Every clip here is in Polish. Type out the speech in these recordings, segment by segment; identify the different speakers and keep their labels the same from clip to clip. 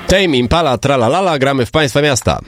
Speaker 1: Tame Impala, tralalala, gramy w Państwa Miasta.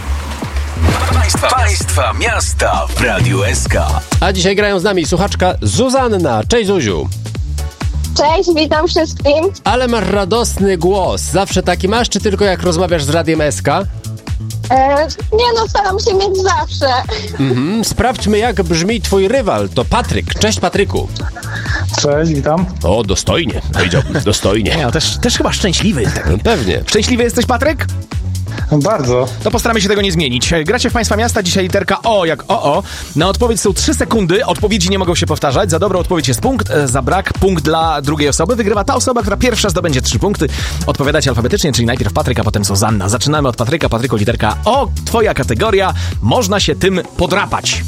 Speaker 2: Państwa Miasta w Radiu SK.
Speaker 1: A dzisiaj grają z nami słuchaczka Zuzanna. Cześć Zuziu.
Speaker 3: Cześć, witam wszystkim.
Speaker 1: Ale masz radosny głos. Zawsze taki masz, czy tylko jak rozmawiasz z Radiem SK?
Speaker 3: Nie no, staram się mieć zawsze.
Speaker 1: Sprawdźmy, jak brzmi twój rywal. To Patryk. Cześć Patryku.
Speaker 4: Cześć, witam.
Speaker 1: O, dostojnie. Powiedziałbym, dostojnie.
Speaker 5: Nie, no też chyba szczęśliwy.
Speaker 1: Pewnie.
Speaker 5: Szczęśliwy jesteś, Patryk?
Speaker 4: Bardzo.
Speaker 5: To postaramy się tego nie zmienić. Gracie w Państwa Miasta, dzisiaj literka O jak OO. Na odpowiedź są 3 sekundy, odpowiedzi nie mogą się powtarzać. Za dobrą odpowiedź jest punkt, za brak punkt dla drugiej osoby. Wygrywa ta osoba, która pierwsza zdobędzie 3 punkty. Odpowiadacie alfabetycznie, czyli najpierw Patryk, a potem Zuzanna. Zaczynamy od Patryka. Patryku, literka O, twoja kategoria. Można się tym podrapać.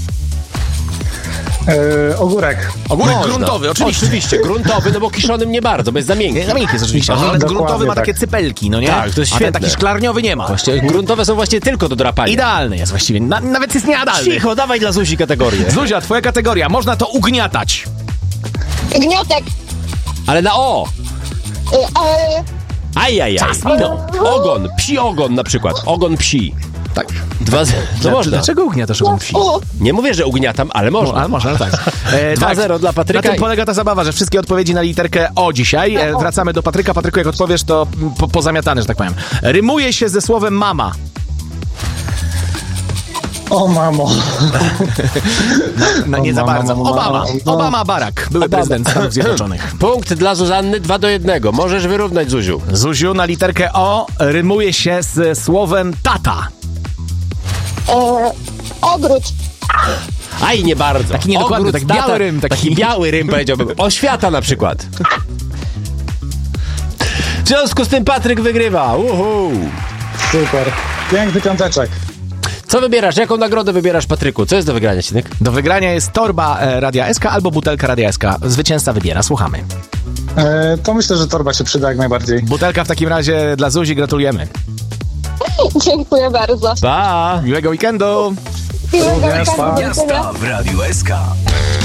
Speaker 4: Ogórek.
Speaker 5: Ogórek
Speaker 1: Można.
Speaker 5: gruntowy, oczywiście.
Speaker 1: Oczywiście, gruntowy, no bo kiszonym nie bardzo, bo jest za miękki.
Speaker 5: Na miękkie jest oczywiście, ale
Speaker 4: Dokładnie
Speaker 5: gruntowy ma
Speaker 4: tak.
Speaker 5: takie cypelki, no nie?
Speaker 1: Tak, to jest
Speaker 5: a ten
Speaker 1: świetne.
Speaker 5: taki szklarniowy nie ma.
Speaker 1: Właściwie gruntowe są właśnie tylko do drapania.
Speaker 5: Idealny jest właściwie, nawet jest nieadalny.
Speaker 1: Cicho, dawaj dla Zuzi kategorię.
Speaker 5: Zuzia, twoja kategoria. Można to ugniatać.
Speaker 3: Gniotek.
Speaker 1: Ale na O. Ajajaj.
Speaker 5: Czas minął.
Speaker 1: Ogon, psi ogon na przykład. Ogon psi.
Speaker 5: Tak.
Speaker 1: To można.
Speaker 5: Dlaczego ugniatasz ogon wsi?
Speaker 1: Nie mówię, że ugniatam, ale można.
Speaker 5: Ale można, tak.
Speaker 1: 2-0 dla Patryka.
Speaker 5: Na tym polega ta zabawa, że wszystkie odpowiedzi na literkę O dzisiaj. Wracamy do Patryka. Patryku, jak odpowiesz, to pozamiatany, że tak powiem. Rymuje się ze słowem mama.
Speaker 4: O mamo.
Speaker 5: No nie za
Speaker 4: mama,
Speaker 5: bardzo.
Speaker 4: mama,
Speaker 5: Obama.
Speaker 4: no.
Speaker 5: Obama Barack, były prezydent Stanów Zjednoczonych.
Speaker 1: Punkt dla Zuzanny, 2-1. Możesz wyrównać, Zuziu.
Speaker 5: Zuziu, na literkę O rymuje się z słowem tata.
Speaker 3: Ogród.
Speaker 1: Aj, nie bardzo.
Speaker 5: Taki niedokładny,
Speaker 1: Ogród,
Speaker 5: taki
Speaker 1: tata,
Speaker 5: biały rym, taki-
Speaker 1: biały rym, powiedziałbym. Oświata na przykład. W związku z tym Patryk wygrywa. Uhu.
Speaker 4: Super. Piękny piąteczek.
Speaker 1: Co wybierasz? Jaką nagrodę wybierasz, Patryku? Co jest do wygrania, Cinek?
Speaker 5: Do wygrania jest torba Radia SK albo butelka Radia SK. Zwycięzca wybiera. Słuchamy.
Speaker 4: To myślę, że torba się przyda jak najbardziej.
Speaker 5: Butelka w takim razie dla Zuzi. Gratulujemy.
Speaker 3: Dziękuję bardzo.
Speaker 1: Pa!
Speaker 5: Miłego weekendu.
Speaker 3: Miłego
Speaker 4: Również,
Speaker 3: weekendu.
Speaker 4: pa.
Speaker 3: Do widzenia.
Speaker 2: Miasta w Radiu SK.